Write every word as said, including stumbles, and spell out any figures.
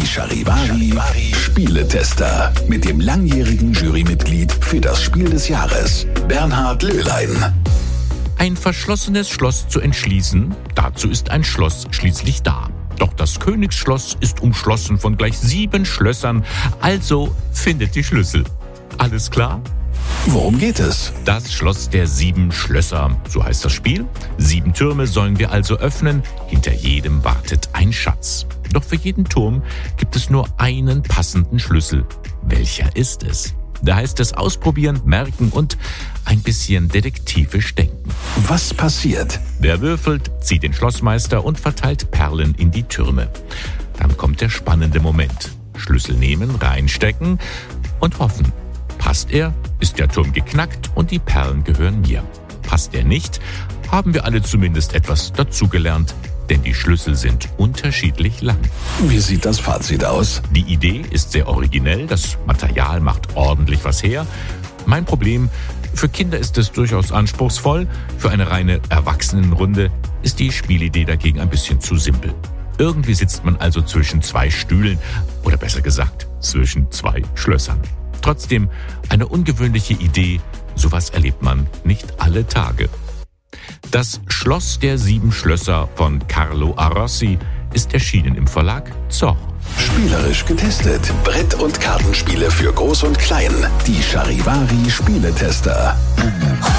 Charivari Spieletester mit dem langjährigen Jurymitglied für das Spiel des Jahres, Bernhard Löhlein. Ein verschlossenes Schloss zu entschließen, dazu ist ein Schloss schließlich da. Doch das Königsschloss ist umschlossen von gleich sieben Schlössern, also findet die Schlüssel. Alles klar? Worum geht es? Das Schloss der sieben Schlösser, so heißt das Spiel. Sieben Türme sollen wir also öffnen, hinter jedem wartet ein Schatz. Doch für jeden Turm gibt es nur einen passenden Schlüssel. Welcher ist es? Da heißt es ausprobieren, merken und ein bisschen detektivisch denken. Was passiert? Wer würfelt, zieht den Schlossmeister und verteilt Perlen in die Türme. Dann kommt der spannende Moment. Schlüssel nehmen, reinstecken und hoffen. Passt er, ist der Turm geknackt und die Perlen gehören mir. Passt er nicht, haben wir alle zumindest etwas dazugelernt, denn die Schlüssel sind unterschiedlich lang. Wie sieht das Fazit aus? Die Idee ist sehr originell, das Material macht ordentlich was her. Mein Problem, für Kinder ist es durchaus anspruchsvoll, für eine reine Erwachsenenrunde ist die Spielidee dagegen ein bisschen zu simpel. Irgendwie sitzt man also zwischen zwei Stühlen oder besser gesagt zwischen zwei Schlössern. Trotzdem eine ungewöhnliche Idee, sowas erlebt man nicht alle Tage. Das Schloss der sieben Schlösser von Carlo Arossi ist erschienen im Verlag Zoch. Spielerisch getestet. Brett- und Kartenspiele für Groß und Klein. Die Charivari Spieletester.